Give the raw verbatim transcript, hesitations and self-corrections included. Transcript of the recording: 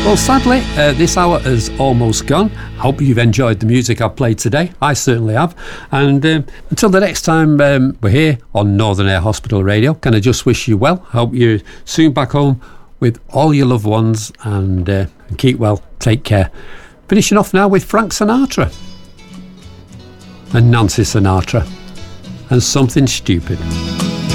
Well, sadly, uh, this hour is almost gone. I hope you've enjoyed the music I've played today. I certainly have. And um, until the next time um, we're here on Northern Air Hospital Radio, can I just wish you well? I hope you're soon back home with all your loved ones, and, uh, and keep well. Take care. Finishing off now with Frank Sinatra and Nancy Sinatra and Something Stupid.